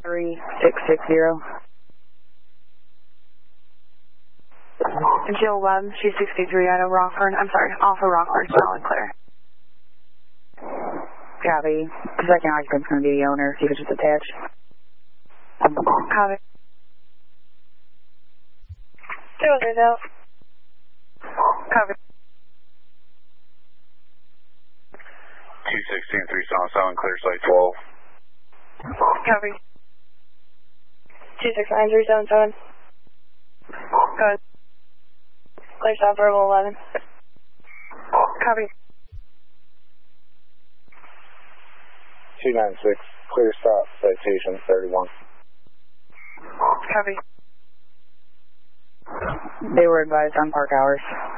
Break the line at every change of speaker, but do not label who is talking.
3660.
Jill Webb, 263 out of Rockford. I'm sorry, off of Rockford, solid clear.
Copy. The second occupant's going to be the owner, if you could just attach.
Copy. 200 out. Copy.
216 377, clear site 12.
Copy. 269 377. Go ahead. Clear stop verbal 11. Copy.
296, clear stop, citation 31.
Copy.
They were advised on park hours.